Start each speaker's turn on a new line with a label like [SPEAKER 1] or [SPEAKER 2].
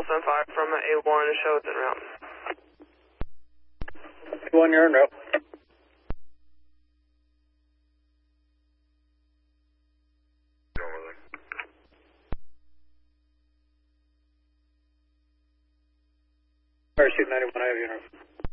[SPEAKER 1] 775 from A1, show it's en route.
[SPEAKER 2] A1, you're en route. Parachute 91, I have you en route.